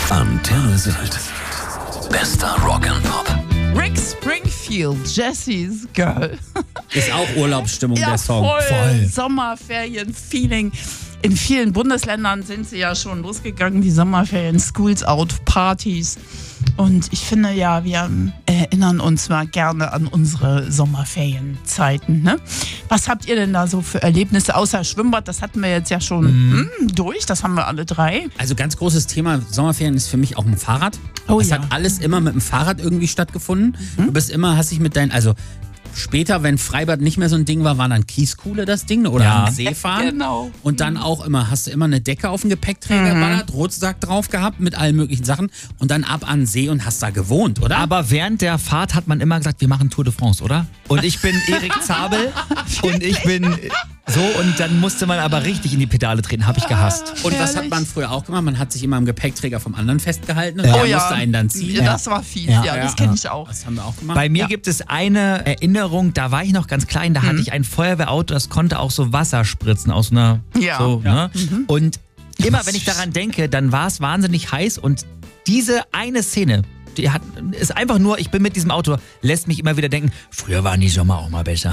Antenne Sylt. Bester Rock and Pop. Rick Springfield, Jessie's Girl. Ist auch Urlaubsstimmung, der Song. Voll. Sommerferien-Feeling. In vielen Bundesländern sind sie ja schon losgegangen, die Sommerferien, Schools Out, Partys. Und ich finde ja, wir erinnern uns mal gerne an unsere Sommerferienzeiten. Ne? Was habt ihr denn da so für Erlebnisse, außer Schwimmbad? Das hatten wir jetzt ja schon durch, das haben wir alle drei. Also ganz großes Thema Sommerferien ist für mich auch ein Fahrrad. Oh es ja. hat alles immer mit dem Fahrrad irgendwie stattgefunden. Du bist immer, hast dich mit deinen, also später, wenn Freibad nicht mehr so ein Ding war, waren dann Kieskuhle das Ding oder am See fahren. Genau. Und dann auch immer, hast du immer eine Decke auf dem Gepäckträger geballert, Rucksack drauf gehabt mit allen möglichen Sachen und dann ab an den See und hast da gewohnt, oder? Aber während der Fahrt hat man immer gesagt, wir machen Tour de France, oder? Und ich bin Erik Zabel und ich bin so, und dann musste man aber richtig in die Pedale treten, habe ich gehasst. Und was hat man früher auch gemacht? Man hat sich immer am Gepäckträger vom anderen festgehalten und der musste einen dann ziehen. Das war fies, ja, das kenne ich auch. Das haben wir auch gemacht. Bei mir gibt es eine Erinnerung, da war ich noch ganz klein, da hatte ich ein Feuerwehrauto, das konnte auch so Wasser spritzen aus einer, Ne? Und immer wenn ich daran denke, dann war es wahnsinnig heiß und diese eine Szene, die ist einfach nur, ich bin mit diesem Auto, lässt mich immer wieder denken, früher waren die Sommer auch mal besser.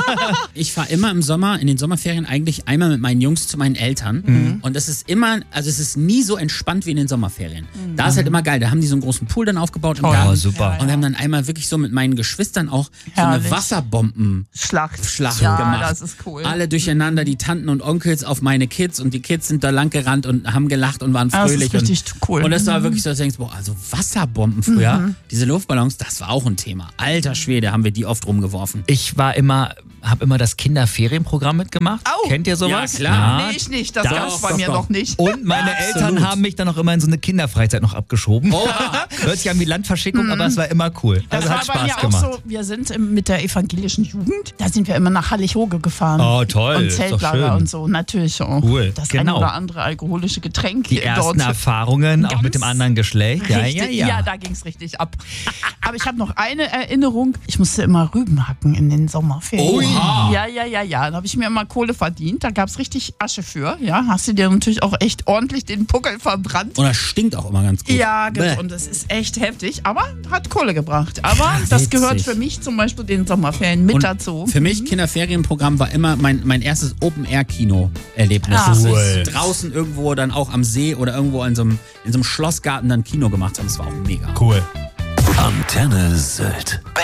Ich fahre immer im Sommer, in den Sommerferien eigentlich einmal mit meinen Jungs zu meinen Eltern. Und es ist immer, also es ist nie so entspannt wie in den Sommerferien. Da ist halt immer geil, da haben die so einen großen Pool dann aufgebaut im Garten. Oh, super. Und wir haben dann einmal wirklich so mit meinen Geschwistern auch so eine Herrlich. Wasserbomben-Schlacht gemacht. Das ist cool. Alle durcheinander, die Tanten und Onkels auf meine Kids und die Kids sind da lang gerannt und haben gelacht und waren fröhlich. Das ist richtig cool. Und das war wirklich so, dass du denkst, boah, also Wasserbomben früher, diese Luftballons, das war auch ein Thema. Alter Schwede, haben wir die oft rumgeworfen. Ich habe immer das Kinderferienprogramm mitgemacht. Oh. Kennt ihr sowas? Ja, klar. Nee, ich nicht, das gab es bei mir noch nicht. Und meine Eltern haben mich dann auch immer in so eine Kinderfreizeit noch abgeschoben. Oh. Hört sich an wie Landverschickung, aber es war immer cool. Das Also war hat bei mir Spaß auch gemacht. so, wir sind mit der evangelischen Jugend, da sind wir immer nach Hallig-Hoge gefahren. Oh, toll, Und ist doch Zeltlager schön. und so, natürlich auch. Cool, Das genau. ein oder andere alkoholische Getränk Die ersten dort. Erfahrungen, auch Ganz mit dem anderen Geschlecht. Richtig, ja, da ging es richtig ab. Aber ich habe noch eine Erinnerung. Ich musste immer Rüben hacken in den Sommerferien. Oha. Ja. Da habe ich mir immer Kohle verdient. Da gab es richtig Asche für. Ja, hast du dir natürlich auch echt ordentlich den Puckel verbrannt. Und das stinkt auch immer ganz gut. Ja, Bäh. und es ist echt heftig, aber hat Kohle gebracht. Aber das witzig. gehört für mich zum Beispiel den Sommerferien mit Und dazu. Für mich, Kinderferienprogramm war immer mein erstes Open-Air-Kino-Erlebnis. Ah. Das Cool. ist draußen irgendwo dann auch am See oder irgendwo in so einem Schlossgarten dann Kino gemacht haben. Das war auch mega. Cool. Antenne Sylt.